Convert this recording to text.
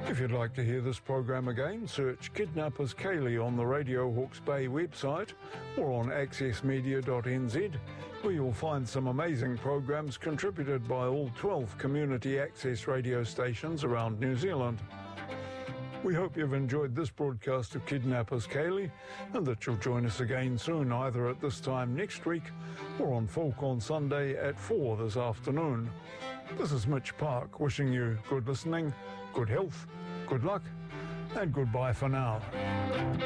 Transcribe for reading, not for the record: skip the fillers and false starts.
If you'd like to hear this program again, search Kidnappers Kaylee on the Radio Hawke's Bay website or on accessmedia.nz, where you'll find some amazing programs contributed by all 12 community access radio stations around New Zealand. We hope you've enjoyed this broadcast of Kidnappers Kaylee and that you'll join us again soon, either at this time next week or on Folk on Sunday at 4 this afternoon. This is Mitch Park wishing you good listening, good health, good luck, and goodbye for now.